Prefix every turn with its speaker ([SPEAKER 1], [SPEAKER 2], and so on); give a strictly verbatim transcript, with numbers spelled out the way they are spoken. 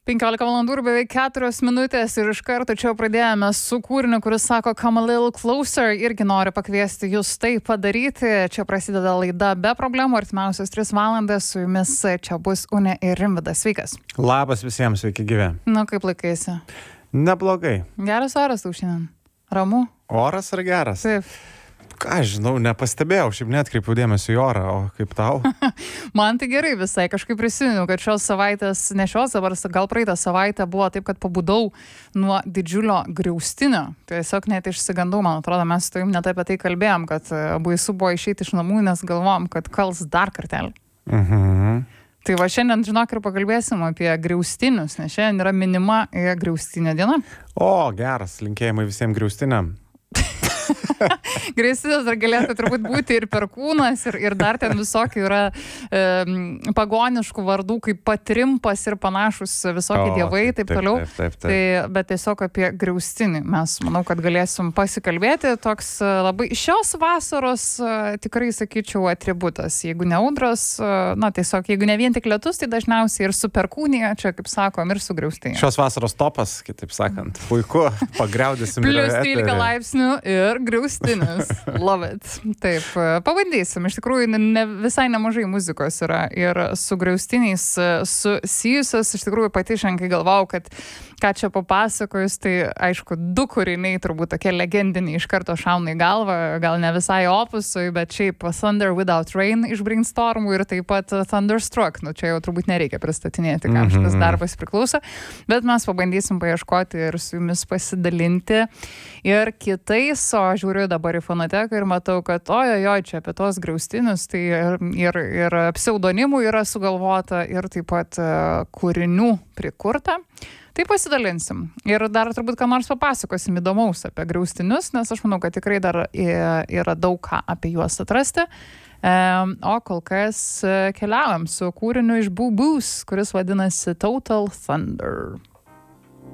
[SPEAKER 1] penkiolika valandų ir beveik keturios minutės ir iš karto čia pradėjome su kūriniu, kuris sako Come a Little Closer. Irgi noriu pakviesti jūs tai padaryti. Čia prasideda laida be problemų. Artimiausias tris valandas su jumis čia bus Unė ir Rimvydas. Sveikas.
[SPEAKER 2] Labas visiems, sveiki gyvi.
[SPEAKER 1] Nu, kaip laikaisi?
[SPEAKER 2] Neblogai.
[SPEAKER 1] Geras oras tau šiandien. Ramu?
[SPEAKER 2] Oras ar geras?
[SPEAKER 1] Taip.
[SPEAKER 2] Ką žinau, nepastebėjau, šiaip neatkreipiau dėmesio į orą, o kaip tau?
[SPEAKER 1] Man tai gerai visai, kažkaip prisimenu, kad šios savaitės, ne šios, dabar gal praeitą savaitę buvo taip, kad pabudau nuo didžiulio griaustinio. Tiesiog net išsigandau, man atrodo, mes su tavim net apie tai kalbėjom, kad baisu buvo išeiti iš namų, nes galvom, kad kals dar kartelį.
[SPEAKER 2] Mhm.
[SPEAKER 1] Tai va šiandien, žinok, ir pakalbėsim apie griaustinius, nes šiandien yra minima griaustinio diena.
[SPEAKER 2] O, geras, linkėjimai visiems griaustiniam.
[SPEAKER 1] Griaustinis dar galėtų turbūt būti ir perkūnas, ir, ir dar ten visokių yra e, pagoniškų vardų, kaip Patrimpas ir panašus visokie
[SPEAKER 2] O,
[SPEAKER 1] dievai,
[SPEAKER 2] taip,
[SPEAKER 1] taip,
[SPEAKER 2] taip,
[SPEAKER 1] toliau.
[SPEAKER 2] taip, taip, taip.
[SPEAKER 1] Tai, bet tiesiog apie griaustinį mes, manau, kad galėsim pasikalbėti. Toks e, labai šios vasaros e, tikrai, sakyčiau, atributas. Jeigu ne audros, e, na tiesiog, jeigu ne vien tik lietus, tai dažniausiai ir su perkūnija, čia, kaip sakom, ir su griaustinė.
[SPEAKER 2] Šios vasaros topas, kitaip sakant. Puiku, pagriaudysim.
[SPEAKER 1] Plius trylika laipsnių ir griaustinis. Love it. Taip, pabandysim. Iš tikrųjų, ne, visai nemažai muzikos yra ir su griaustiniais susijusios. Iš tikrųjų, pati šiandien galvau, kad ką čia papasakojus, tai aišku, du kūriniai turbūt tokie legendiniai iš karto šauna į galvą, gal ne visai opusui, bet šiaip Thunder Without Rain iš Brainstormų ir taip pat Thunderstruck. Nu, čia jau turbūt nereikia pristatinėti, kam šitas
[SPEAKER 2] Mhm.
[SPEAKER 1] darbas priklauso, bet mes pabandysim paieškoti ir su jumis pasidalinti ir kitais, o žiūriu dabar į fonoteką ir matau, kad ojojoj, čia apie tos griaustinius, tai ir, ir, ir pseudonimų yra sugalvota ir taip pat uh, kūrinių prikurta. Tai pasidalinsim. Ir dar turbūt ką nors papasakosim įdomaus apie griaustinius, nes aš manau, kad tikrai dar yra daug ką apie juos atrasti. O kol kas keliaujam su kūriniu iš Boo Boos, kuris vadinasi Total Thunder.